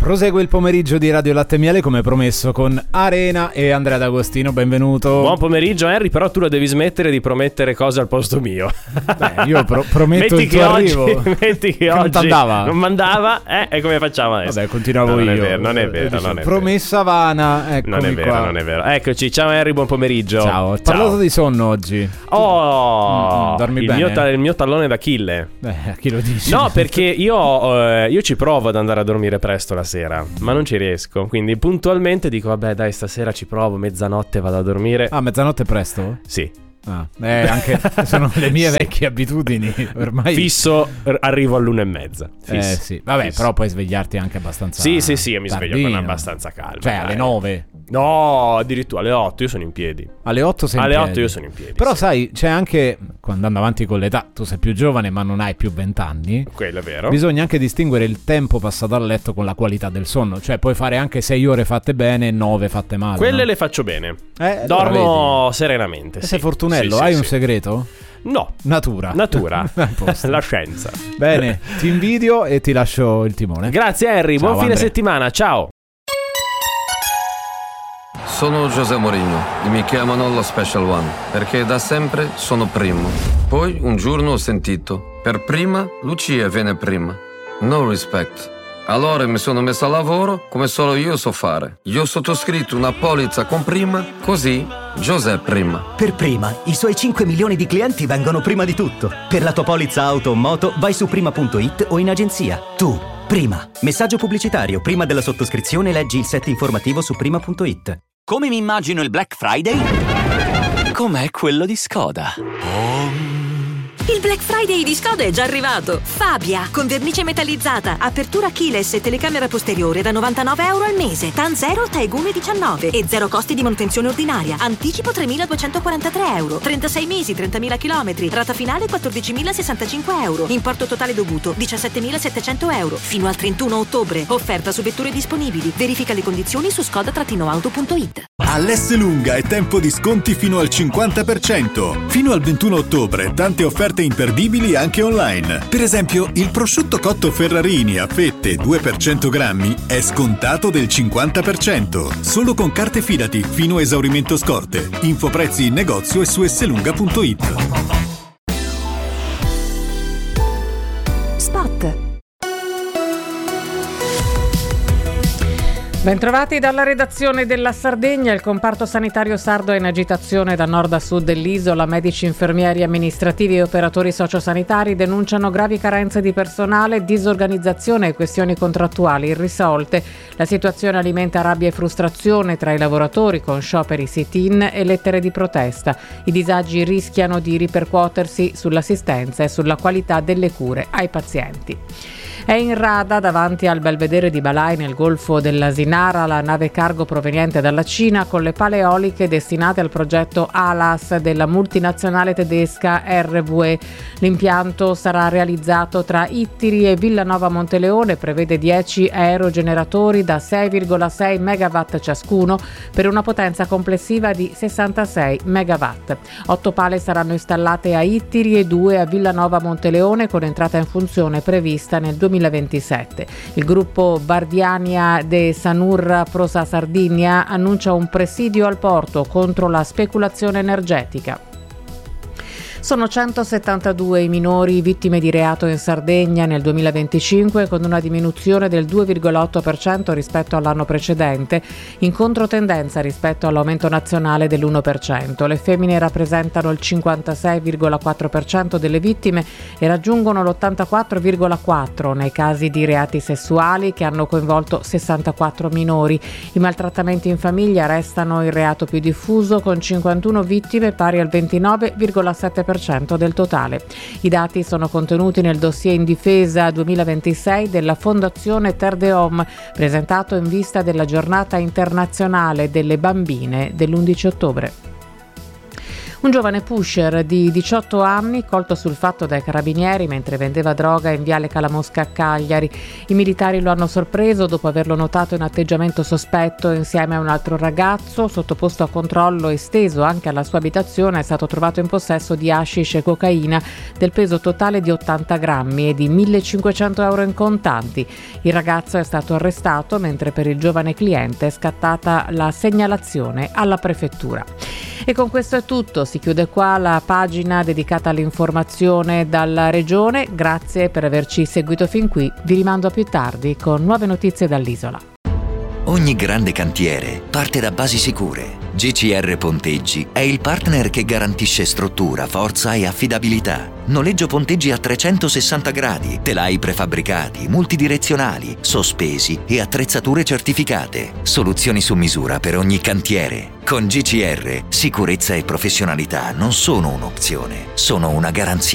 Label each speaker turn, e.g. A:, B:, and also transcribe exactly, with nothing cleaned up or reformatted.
A: Prosegue il pomeriggio di Radio Latte e Miele come promesso con Arena e Andrea D'Agostino, benvenuto.
B: Buon pomeriggio Henry, però tu la devi smettere di promettere cose al posto mio.
A: Beh, io pro- prometto
B: metti
A: il tuo
B: che
A: arrivo.
B: Oggi, metti che, che oggi
A: non mandava.
B: Non mandava, eh? E come facciamo adesso?
A: Vabbè, continuavo
B: no, non
A: io.
B: È vero, non è vero,
A: Dice,
B: non è
A: promessa
B: vero.
A: vana, eccomi
B: Non è vero,
A: qua.
B: non è vero. Eccoci, ciao Henry, buon pomeriggio.
A: Ciao, ho
B: ciao.
A: parlato di sonno oggi.
B: Oh,
A: mm, dormi
B: il
A: bene?
B: mio, ta- il mio tallone d'Achille.
A: Beh, a chi lo dici?
B: No, perché io, eh, io ci provo ad andare a dormire presto la sera, ma non ci riesco. Quindi puntualmente dico, vabbè dai, stasera ci provo, mezzanotte vado a dormire.
A: Ah, mezzanotte è presto?
B: Sì.
A: Ah, eh, anche sono le mie
B: Sì.
A: vecchie abitudini ormai.
B: Fisso, r- arrivo all'una e mezza.
A: Eh
B: Fisso.
A: sì, vabbè,
B: Fisso.
A: però puoi svegliarti anche abbastanza.
B: Sì, sì, sì, io mi sveglio
A: tardino.
B: con abbastanza calma.
A: Cioè,
B: dai.
A: alle nove.
B: No, addirittura alle otto io sono in piedi.
A: Alle otto sei in
B: Alle
A: piedi.
B: otto io sono in piedi.
A: Però
B: sì.
A: sai, c'è anche, andando avanti con l'età, tu sei più giovane ma non hai più vent'anni.
B: Quello è vero.
A: Bisogna anche distinguere il tempo passato a letto con la qualità del sonno. Cioè puoi fare anche sei ore fatte bene e nove fatte male.
B: Quelle
A: no?
B: le faccio bene.
A: Eh,
B: Dormo
A: allora
B: serenamente.
A: E
B: Sì.
A: sei fortunello,
B: Sì,
A: hai
B: sì,
A: un
B: sì.
A: segreto?
B: No.
A: Natura.
B: Natura.
A: A posto.
B: La scienza.
A: Bene, ti invidio e ti lascio il timone.
B: Grazie Henry,
A: Ciao,
B: buon fine
A: Andre.
B: settimana, ciao.
C: Sono José Mourinho e mi chiamano lo Special One perché da sempre sono primo. Poi un giorno ho sentito, per prima Lucia viene prima. No respect. Allora mi sono messo a lavoro come solo io so fare. Io ho sottoscritto una polizza con prima, così José prima.
D: Per prima, i suoi cinque milioni di clienti vengono prima di tutto. Per la tua polizza auto o moto vai su prima punto it o in agenzia. Tu, prima. Messaggio pubblicitario. Prima della sottoscrizione leggi il set informativo su prima punto it.
E: Come mi immagino il Black Friday? Com'è quello di Skoda.
F: Il Black Friday di Skoda è già arrivato. Fabia, con vernice metallizzata, apertura keyless e telecamera posteriore da novantanove euro al mese. TAN zero, Taegune diciannove e zero costi di manutenzione ordinaria. Anticipo tremiladuecentoquarantatré euro. trentasei mesi, trentamila chilometri. Rata finale quattordicimilasessantacinque euro. Importo totale dovuto diciassettemilasettecento euro. Fino al trentuno ottobre. Offerta su vetture disponibili. Verifica le condizioni su skoda auto punto it.
G: All'Esselunga è tempo di sconti fino al cinquanta per cento. Fino al ventuno ottobre tante offerte imperdibili anche online. Per esempio, il prosciutto cotto Ferrarini a fette due per cento grammi è scontato del cinquanta per cento. Solo con carte Fidati fino a esaurimento scorte. Info prezzi in negozio e su esselunga punto it.
F: Spot.
H: Bentrovati dalla redazione della Sardegna. Il comparto sanitario sardo è in agitazione da nord a sud dell'isola. Medici, infermieri, amministrativi e operatori sociosanitari denunciano gravi carenze di personale, disorganizzazione e questioni contrattuali irrisolte. La situazione alimenta rabbia e frustrazione tra i lavoratori con scioperi sit-in e lettere di protesta. I disagi rischiano di ripercuotersi sull'assistenza e sulla qualità delle cure ai pazienti. È in rada davanti al belvedere di Balai nel golfo dell'Asinara la nave cargo proveniente dalla Cina con le pale eoliche destinate al progetto ALAS della multinazionale tedesca R W E. L'impianto sarà realizzato tra Ittiri e Villanova Monteleone, prevede dieci aerogeneratori da sei virgola sei megawatt ciascuno per una potenza complessiva di sessantasei megawatt. Otto pale saranno installate a Ittiri e due a Villanova Monteleone con entrata in funzione prevista nel duemilaventisette. Il gruppo Bardiania de Sanurra Prosa Sardinia annuncia un presidio al porto contro la speculazione energetica. Sono centosettantadue i minori vittime di reato in Sardegna nel duemilaventicinque, con una diminuzione del due virgola otto per cento rispetto all'anno precedente, in controtendenza rispetto all'aumento nazionale dell'uno per cento. Le femmine rappresentano il cinquantasei virgola quattro per cento delle vittime e raggiungono l'ottantaquattro virgola quattro per cento nei casi di reati sessuali, che hanno coinvolto sessantaquattro minori. I maltrattamenti in famiglia restano il reato più diffuso, con cinquantuno vittime pari al ventinove virgola sette per cento del totale. I dati sono contenuti nel dossier in difesa duemilaventisei della Fondazione Terre de Hommes, presentato in vista della giornata internazionale delle bambine dell'undici ottobre. Un giovane pusher di diciotto anni colto sul fatto dai carabinieri mentre vendeva droga in viale Calamosca a Cagliari. I militari lo hanno sorpreso dopo averlo notato in atteggiamento sospetto insieme a un altro ragazzo. Sottoposto a controllo esteso anche alla sua abitazione, è stato trovato in possesso di hashish e cocaina del peso totale di ottanta grammi e di millecinquecento euro in contanti. Il ragazzo è stato arrestato, mentre per il giovane cliente è scattata la segnalazione alla prefettura. E con questo è tutto, si chiude qua la pagina dedicata all'informazione dalla regione. Grazie per averci seguito fin qui, vi rimando a più tardi con nuove notizie dall'isola.
I: Ogni grande cantiere parte da basi sicure. G C R Ponteggi è il partner che garantisce struttura, forza e affidabilità. Noleggio ponteggi a trecentosessanta gradi, telai prefabbricati, multidirezionali, sospesi e attrezzature certificate. Soluzioni su misura per ogni cantiere. Con G C R, sicurezza e professionalità non sono un'opzione, sono una garanzia.